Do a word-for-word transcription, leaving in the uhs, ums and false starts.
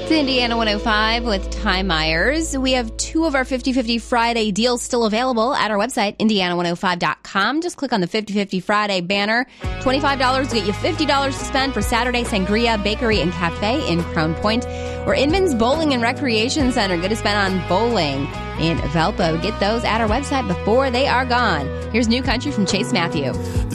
It's Indiana one oh five with Ty Myers. We have two of our fifty fifty Friday deals still available at our website, indiana one oh five dot com. Just click on the fifty fifty Friday banner. twenty-five dollars will get you fifty dollars to spend for Saturday Sangria Bakery and Cafe in Crown Point, or Inman's Bowling and Recreation Center. Good to spend on bowling in Valpo. Get those at our website before they are gone. Here's New Country from Chase Matthew.